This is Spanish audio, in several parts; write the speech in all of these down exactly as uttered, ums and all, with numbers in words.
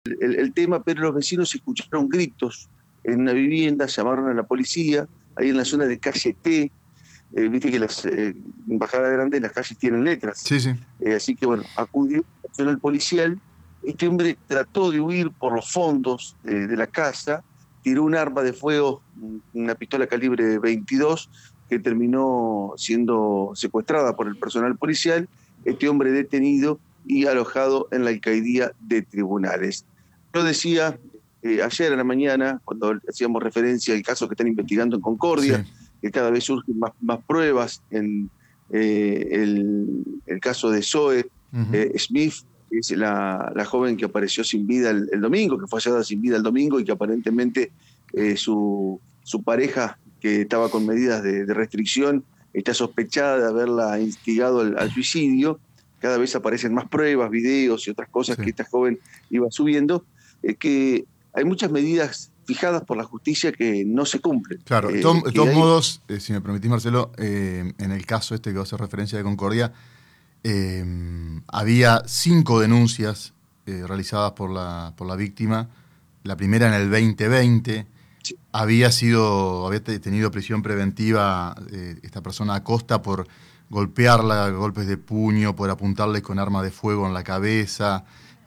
el, el tema, pero los vecinos escucharon gritos en una vivienda, llamaron a la policía, ahí en la zona de calle T. Eh, viste que las eh, embajadas grandes, las calles tienen letras. Sí, sí. Eh, así que bueno, acudió el personal policial. Este hombre trató de huir por los fondos eh, de la casa, tiró un arma de fuego, una pistola calibre veintidós, que terminó siendo secuestrada por el personal policial. Este hombre detenido y alojado en la alcaldía de Tribunales. Yo decía eh, ayer a la mañana, cuando hacíamos referencia al caso que están investigando en Sí. Concordia, que cada vez surgen más, más pruebas en eh, el, el caso de Zoe Uh-huh. eh, Smith, que es la, la joven que apareció sin vida el, el domingo, que fue hallada sin vida el domingo y que aparentemente eh, su, su pareja, que estaba con medidas de, de restricción, está sospechada de haberla instigado al, al suicidio. Cada vez aparecen más pruebas, videos y otras cosas Sí. que esta joven iba subiendo, eh, que hay muchas medidas fijadas por la justicia que no se cumplen. Claro, de Eh, todos, de que todos hay... modos, eh, si me permitís, Marcelo, eh, en el caso este que va a hacer referencia de Concordia, eh, había cinco denuncias eh, realizadas por la, por la víctima. La primera en el veinte veinte. Sí. Había sido, había tenido prisión preventiva eh, esta persona Acosta por golpearla, golpes de puño, por apuntarle con arma de fuego en la cabeza.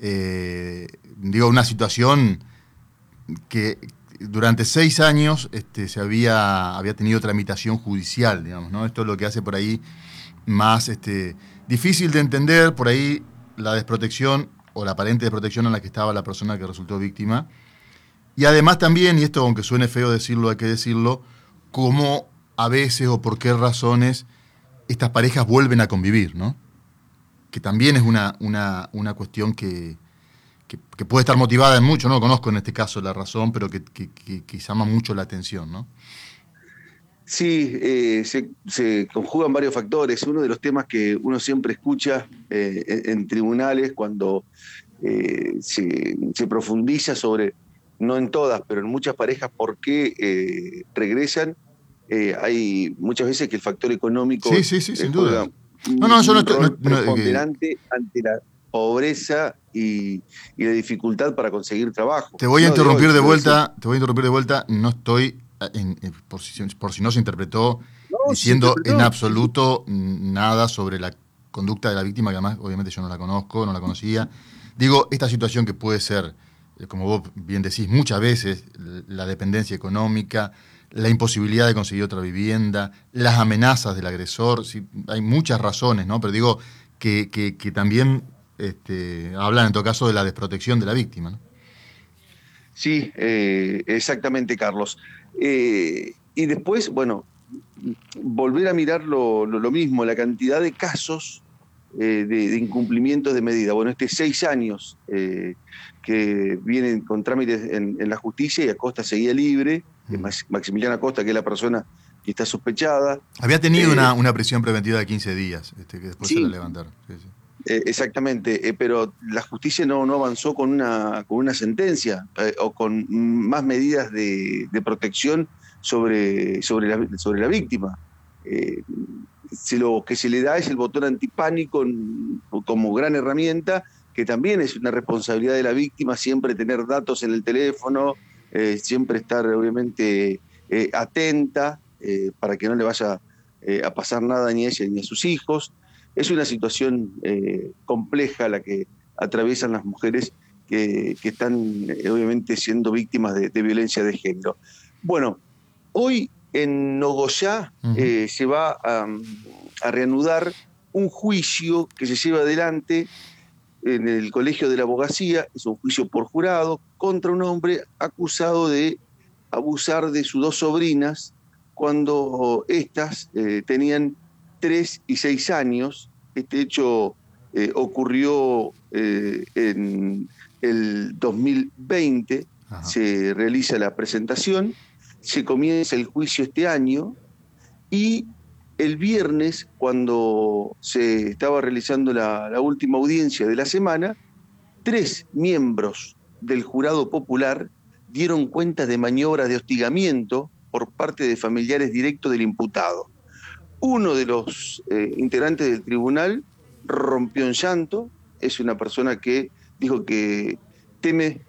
Eh, digo, una situación que durante seis años este, se había, había tenido tramitación judicial, digamos, ¿no? Esto es lo que hace por ahí más este, difícil de entender, por ahí la desprotección o la aparente desprotección en la que estaba la persona que resultó víctima. Y además también, y esto aunque suene feo decirlo, hay que decirlo, cómo a veces o por qué razones estas parejas vuelven a convivir, ¿no? Que también es una, una, una cuestión que, que, que puede estar motivada en mucho, no conozco en este caso la razón, pero que, que, que, que llama mucho la atención, ¿no? Sí, eh, se, se conjugan varios factores. Uno de los temas que uno siempre escucha eh, en, en tribunales cuando eh, se, se profundiza sobre, no en todas, pero en muchas parejas, por qué eh, regresan. Eh, hay muchas veces que el factor económico Sí, sí, sí, eh, sin duda. juega No, un, no, yo no un estoy... No, rol no, eh, preponderante ante la pobreza y, y la dificultad para conseguir trabajo. te voy a No de interrumpir hoy, de lo de siempre. vuelta, te voy a interrumpir de vuelta, no estoy, en, en, por, si, por si no se interpretó, No, sí se diciendo en interpretó. Sí, sí. absoluto nada sobre la conducta de la víctima, que además obviamente yo no la conozco, no la conocía. Digo, esta situación que puede ser, como vos bien decís, muchas veces la dependencia económica, la imposibilidad de conseguir otra vivienda, las amenazas del agresor, sí, hay muchas razones, ¿no? Pero digo que, que, que también este, hablan en todo caso de la desprotección de la víctima, ¿no? Sí, eh, exactamente, Carlos. Eh, y después, bueno, volver a mirar lo, lo, lo mismo, la cantidad de casos eh, de, de incumplimientos de medida. Bueno, este seis años eh, que vienen con trámites en, en la justicia y Acosta seguía libre, Mm. Maximiliano Acosta, que es la persona que está sospechada. Había tenido Eh, una, una prisión preventiva de quince días, este, que después se la sí, levantaron. Sí, sí. Eh, exactamente, eh, pero la justicia no, no avanzó con una, con una sentencia eh, o con más medidas de, de protección sobre, sobre, la, sobre la víctima. Eh, se lo que se le da es el botón antipánico como gran herramienta, que también es una responsabilidad de la víctima siempre tener datos en el teléfono, eh, siempre estar obviamente eh, atenta eh, para que no le vaya eh, a pasar nada ni a ella ni a sus hijos. Es una situación eh, compleja la que atraviesan las mujeres que, que están eh, obviamente siendo víctimas de, de violencia de género. Bueno, hoy en Nogoyá Uh-huh. eh, se va a, a reanudar un juicio que se lleva adelante en el Colegio de la Abogacía, es un juicio por jurado, contra un hombre acusado de abusar de sus dos sobrinas cuando éstas eh, tenían tres y seis años. Este hecho eh, ocurrió eh, en el dos mil veinte, Ajá. se realiza la presentación, se comienza el juicio este año y el viernes, cuando se estaba realizando la, la última audiencia de la semana, tres miembros del jurado popular dieron cuenta de maniobras de hostigamiento por parte de familiares directos del imputado. Uno de los eh, integrantes del tribunal rompió en llanto, es una persona que dijo que teme